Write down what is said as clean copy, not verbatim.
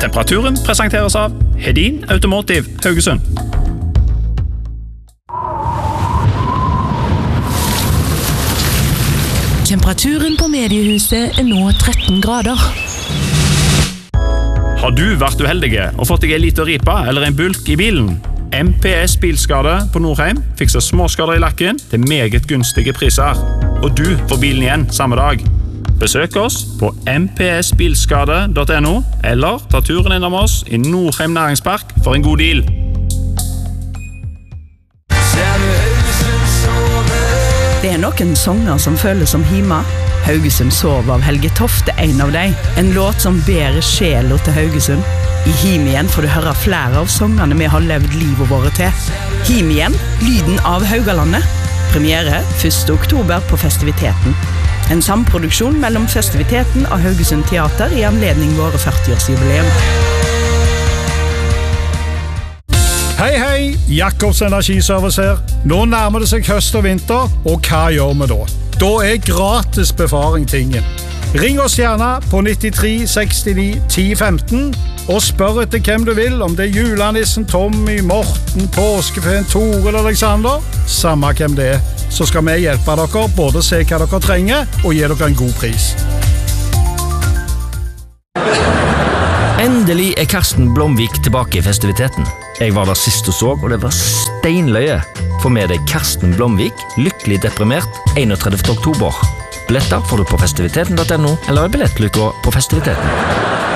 Temperaturen presenteres av Hedin Automotive Haugesund. Temperaturen på mediehuset nå 13 grader. Har du vært uheldige og fått deg en liten ripa eller en bulk i bilen? MPS Bilskade på Nordheim fikser småskader i lakken til meget gunstige priser. Og du får bilen igjen samme dag. Besøk oss på mpsbilskade.no eller ta turen innom oss i Nordheim Næringspark for en god deal. Det noen sanger som føles som hima. Haugesund sov av Helge Toft en av dem. En låt som bærer sjela til Haugesund. I Him igjen får du høre flere av sangene vi har levd livet våre til. Him igjen, lyden av Haugalandet. Premiere 1. oktober på Festiviteten. En samproduksjon mellom Festiviteten og Haugesund Teater i anledning våre 40-årsjubileum. Hei, hei! Jakobs Energiservice her. Nå nærmer det seg høst og vinter, og hva gjør vi da? Da gratis befaring tingen. Ring oss gjerne på 93 69 10 15 og spør etter hvem du vil, om det julenissen Tommy, Morten, påskefeen Tore eller Alexander. Samme hvem det så skal vi hjelpe dere både se hva dere trenger og gi dere en god pris. Endelig Karsten Blomvik tilbake i Festiviteten. Jeg var der sist og så, og det var steinløye. Få med deg Karsten Blomvik, lykkelig deprimert, 31. oktober. Billetter får du på festiviteten.no eller i billettluka på Festiviteten.